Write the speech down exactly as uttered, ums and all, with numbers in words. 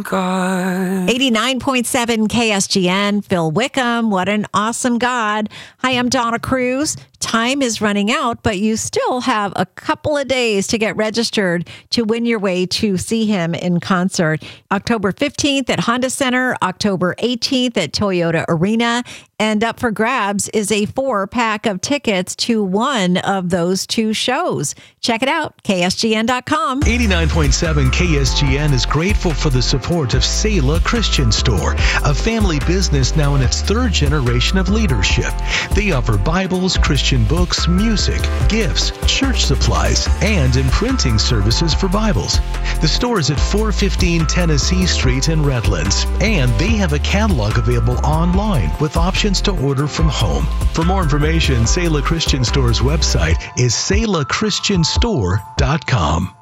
God. eighty-nine point seven K S G N, Phil Wickham. What an awesome God. Hi, I'm Donna Cruz. Time is running out, but you still have a couple of days to get registered to win your way to see him in concert. October fifteenth at Honda Center, October eighteenth at Toyota Arena. And up for grabs is a four-pack of tickets to one of those two shows. Check it out, K S G N dot com. eighty-nine point seven K S G N is grateful for the support of Selah Christian Store, a family business now in its third generation of leadership. They offer Bibles, Christian books, music, gifts, church supplies, and imprinting services for Bibles. The store is at four fifteen Tennessee Street in Redlands, and they have a catalog available online with options to order from home. For more information, Selah Christian Store's website is Selah Christian Store dot com.